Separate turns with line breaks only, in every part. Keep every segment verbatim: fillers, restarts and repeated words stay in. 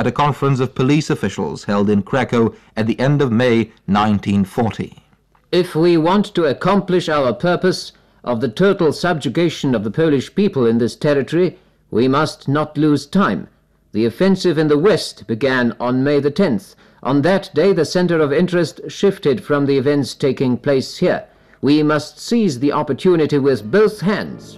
at a conference of police officials held in Krakow at the end of May nineteen forty.
If we want to accomplish our purpose of the total subjugation of the Polish people in this territory, we must not lose time. The offensive in the west began on May the tenth. On that day, the center of interest shifted from the events taking place here. We must seize the opportunity with both hands.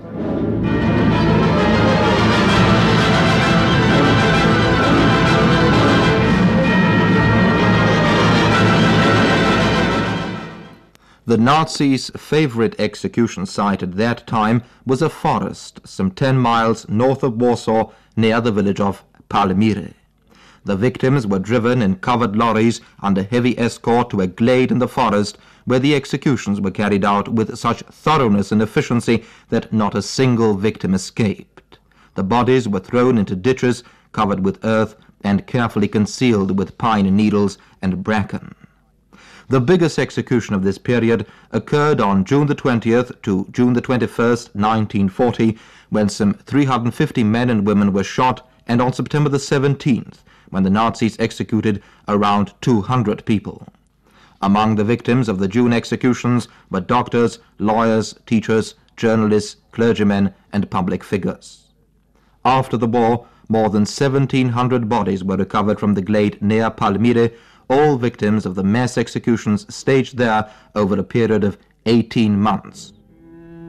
The Nazis' favorite execution site at that time was a forest some ten miles north of Warsaw, near the village of Palmyre. The victims were driven in covered lorries under heavy escort to a glade in the forest, where the executions were carried out with such thoroughness and efficiency that not a single victim escaped. The bodies were thrown into ditches covered with earth and carefully concealed with pine needles and bracken. The biggest execution of this period occurred on June the twentieth to June the twenty-first, nineteen forty, when some three hundred fifty men and women were shot, and on September the seventeenth, when the Nazis executed around two hundred people. Among the victims of the June executions were doctors, lawyers, teachers, journalists, clergymen, and public figures. After the war, more than seventeen hundred bodies were recovered from the glade near Palmyre, all victims of the mass executions staged there over a period of eighteen months.